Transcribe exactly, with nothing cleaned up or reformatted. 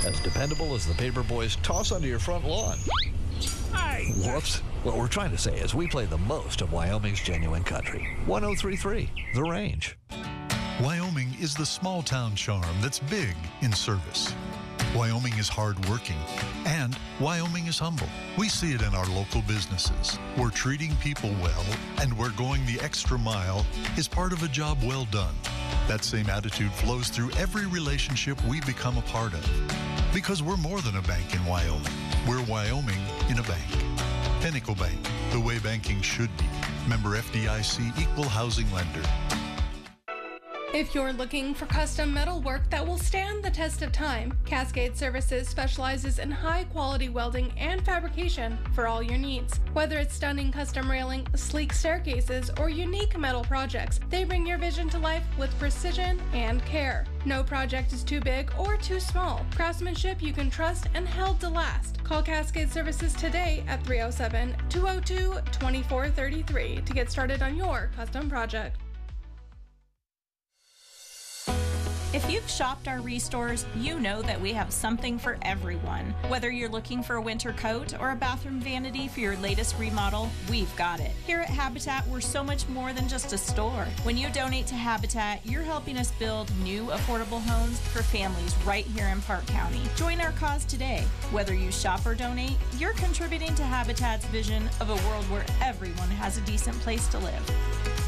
As dependable as the paper boys toss onto your front lawn. Hey! Whoops. What we're trying to say is we play the most of Wyoming's genuine country. one oh three point three, The Range. Wyoming is the small town charm that's big in service. Wyoming is hardworking, and Wyoming is humble. We see it in our local businesses. We're treating people well, and we're going the extra mile is part of a job well done. That same attitude flows through every relationship we become a part of. Because we're more than a bank in Wyoming. We're Wyoming in a bank. Pinnacle Bank, the way banking should be. Member F D I C, Equal Housing Lender. If you're looking for custom metal work that will stand the test of time, Cascade Services specializes in high-quality welding and fabrication for all your needs. Whether it's stunning custom railing, sleek staircases, or unique metal projects, they bring your vision to life with precision and care. No project is too big or too small. Craftsmanship you can trust and held to last. Call Cascade Services today at three oh seven, two oh two, two four three three to get started on your custom project. If you've shopped our restores, you know that we have something for everyone. Whether you're looking for a winter coat or a bathroom vanity for your latest remodel, we've got it. Here at Habitat, we're so much more than just a store. When you donate to Habitat, you're helping us build new affordable homes for families right here in Park County. Join our cause today. Whether you shop or donate, you're contributing to Habitat's vision of a world where everyone has a decent place to live.